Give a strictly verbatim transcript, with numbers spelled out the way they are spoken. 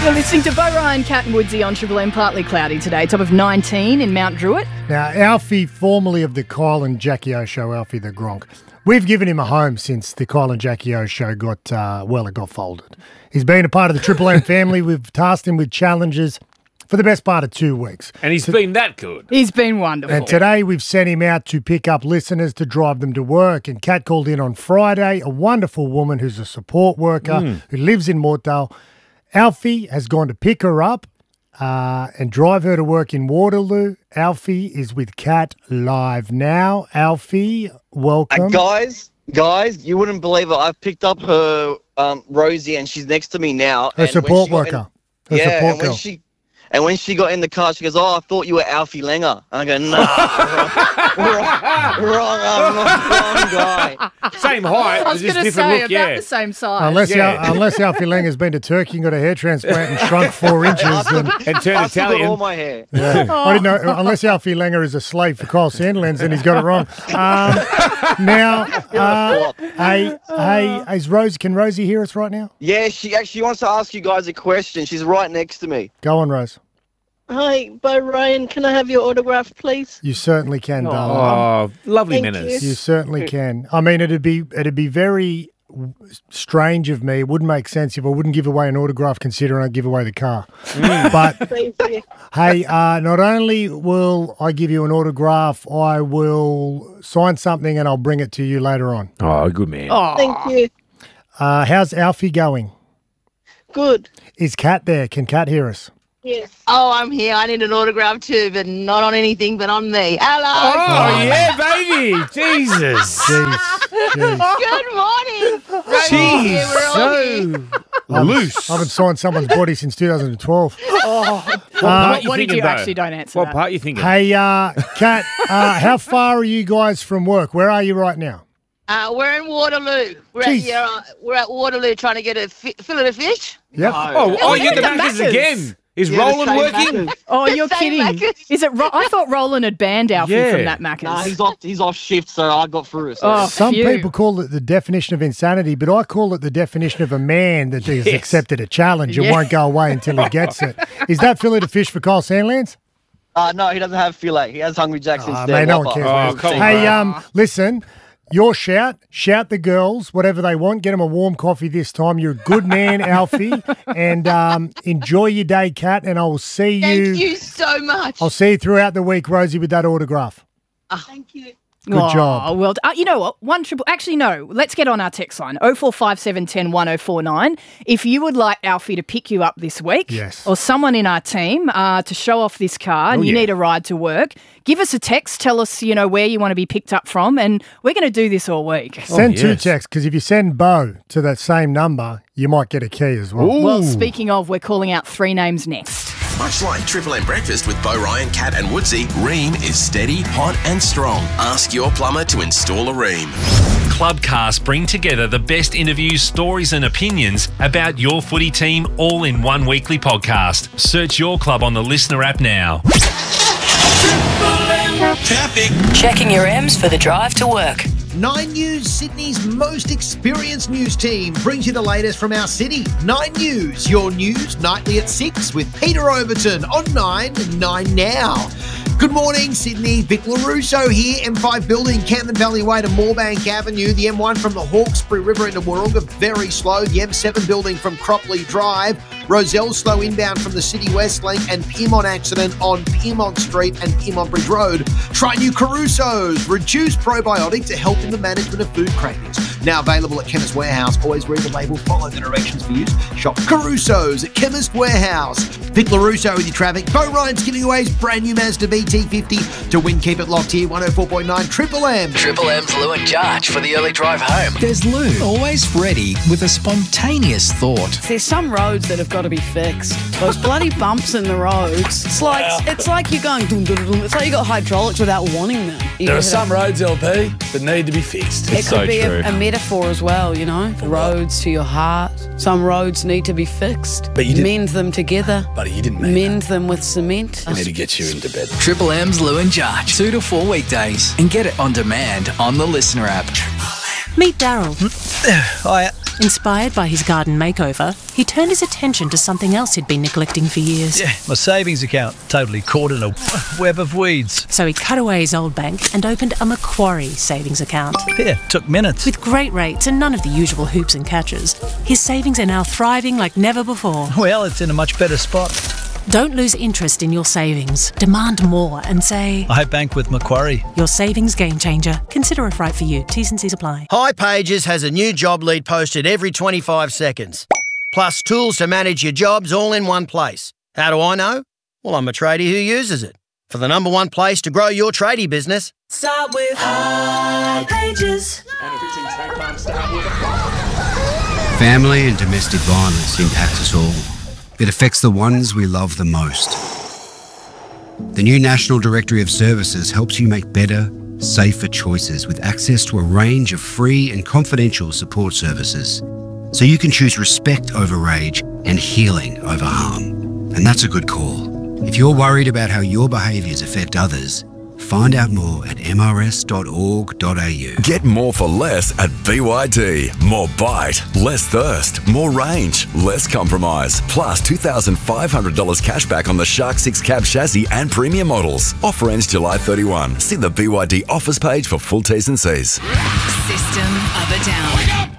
You're listening to Bo Ryan, Cat and Woodsy on Triple M. Partly cloudy today, top of nineteen in Mount Druitt. Now, Alfie, formerly of the Kyle and Jackie O show, Alfie the Gronk, we've given him a home since the Kyle and Jackie O show got, uh, well, it got folded. He's been a part of the Triple M family. We've tasked him with challenges for the best part of two weeks. And he's so, been that good. He's been wonderful. And today we've sent him out to pick up listeners to drive them to work. And Kat called in on Friday, a wonderful woman who's a support worker mm. who lives in Mortdale. Alfie has gone to pick her up uh, and drive her to work in Waterloo. Alfie is with Kat live now. Alfie, welcome. Uh, guys, guys, you wouldn't believe it. I've picked up her um, Rosie, and she's next to me now. Her and support worker. In, her yeah, support and when girl. she and when she got in the car, she goes, "Oh, I thought you were Alfie Langer." And I go, "Nah, wrong, wrong, wrong, I'm not wrong guy." Same height, I was just going to different say, look. about Yeah, the same size. Unless, Yeah. Al- unless Alfie Langer's been to Turkey and got a hair transplant and shrunk four inches. And, and turned I still got Italian. all my hair. yeah. I didn't know. Unless Alfie Langer is a slave for Kyle Sandilands, then he's got it wrong. Um, now, uh, hey, hey, is Rosie? Can Rosie hear us right now? Yeah, she actually wants to ask you guys a question. She's right next to me. Go on, Rose. Hi, Bo Ryan. Can I have your autograph, please? You certainly can, darling. Oh, lovely Thank manners. You certainly can. I mean, it'd be it'd be very strange of me. It wouldn't make sense if I wouldn't give away an autograph considering I give away the car. Mm. But, Thank you. hey, uh, not only will I give you an autograph, I will sign something and I'll bring it to you later on. Oh, good man. Oh, Thank you. Uh, how's Alfie going? Good. Is Kat there? Can Kat hear us? Yes. Oh, I'm here. I need an autograph too, but not on anything, but on me. Hello. Oh, yeah, baby. Jesus. Jeez. Jeez. Good morning. Right Jeez. here, we're all here. So loose. I haven't signed someone's body since two thousand twelve. oh. What part you what did thinking, you though? actually don't answer What that? part you thinking? Hey, uh, Kat, uh, how far are you guys from work? Where are you right now? Uh, we're in Waterloo. We're at, Jeez. here, uh, we're at Waterloo trying to get a fi- fillet of fish. Yep. Oh, oh, we're you get the at the Maccas Maccas. again. Is Yeah, the Roland same working? Maccas. Oh, The you're same kidding. Maccas. Is it? Ro- I thought Roland had banned Alfie Yeah. from that Maccas. Nah, he's off. He's off shift, so I got through it. So. Oh, Some phew. people call it the definition of insanity, but I call it the definition of a man that has Yes. accepted a challenge and Yeah. won't go away until he gets it. Is that fillet of fish for Kyle Sandlands? Uh, no, he doesn't have filet. He has Hungry Jack's Oh, instead. mate, no one Whopper. cares. Oh, man. come on. Hey, um, listen, your shout, shout the girls, whatever they want. Get them a warm coffee this time. You're a good man, Alfie, and um, enjoy your day, Kat. And I will see you. Thank you so much. I'll see you throughout the week, Rosie, with that autograph. Thank you. Good oh, job. Well, uh, you know what? One triple. Actually, no. Let's get on our text line oh four five seven one oh one oh four nine. If you would like Alfie to pick you up this week, Yes. or someone in our team uh, to show off this car, and Oh, you yeah. need a ride to work, give us a text. Tell us, you know, where you want to be picked up from, and we're going to do this all week. Send two yes. texts, because if you send Bo to that same number, you might get a key as well. Ooh. Well, speaking of, we're calling out three names next. Much like Triple M Breakfast with Bo Ryan, Cat and Woodsy, Ream is steady, hot and strong. Ask your plumber to install a Ream. Clubcast bring together the best interviews, stories and opinions about your footy team all in one weekly podcast. Search your club on the Listener app now. Traffic. Checking your M's for the drive to work. Nine News, Sydney's most experienced news team, brings you the latest from our city. Nine News, your news nightly at six with Peter Overton on Nine and Nine Now. Good morning, Sydney. Vic LaRusso here, M five building, Camden Valley Way to Moorebank Avenue. The M one from the Hawkesbury River into Warringah, very slow. The M seven building from Cropley Drive. Roselle slow inbound from the City West Link, and Piedmont accident on Piedmont Street and Piedmont Bridge Road. Try new Caruso's. Reduce probiotic to help in the management of food cravings. Now available at Chemist Warehouse. Always read the label, follow the directions for use. Shop Caruso's at Chemist Warehouse. Vic LaRusso with your traffic. Bo Ryan's giving away his brand new Mazda B T fifty. To win, keep it locked here. one oh four point nine Triple M. Triple M's Lou and Jarch for the early drive home. There's Lou, always ready with a spontaneous thought. There's some roads that have got to be fixed. Those bloody bumps in the roads. It's like it's like you're going dum, dum, dum. It's like you got hydraulics without wanting them. You There are hit some a- roads, L P, that need to be fixed. It could be a, a metaphor as well, you know. Roads to your heart. Some roads need to be fixed. But you didn't- mend them together. Buddy, you didn't mean Mend them with cement. I need to get you into bed. Triple M's Lou and Jarch, two to four weekdays, and get it on demand on the Listener app. Meet Daryl. Hi, Inspired by his garden makeover, he turned his attention to something else he'd been neglecting for years. Yeah, my savings account, totally caught in a web of weeds. So he cut away his old bank and opened a Macquarie savings account. Yeah, took minutes. With great rates and none of the usual hoops and catches, his savings are now thriving like never before. Well, it's in a much better spot. Don't lose interest in your savings. Demand more and say, I bank with Macquarie. Your savings game changer. Consider if right for you. T's and C's apply. hipages has a new job lead posted every twenty-five seconds. Plus tools to manage your jobs all in one place. How do I know? Well, I'm a tradie who uses it. For the number one place to grow your tradie business. Start with hipages. Family and domestic violence impact us all. It affects the ones we love the most. The new National Directory of Services helps you make better, safer choices with access to a range of free and confidential support services. So you can choose respect over rage and healing over harm. And that's a good call. If you're worried about how your behaviours affect others, find out more at m r s dot org dot a u. Get more for less at B Y D. More bite, less thirst, more range, less compromise. Plus two thousand five hundred dollars cash back on the Shark six cab chassis and premium models. Offer ends July thirty-first. See the B Y D offers page for full T's and C's. System of a Down.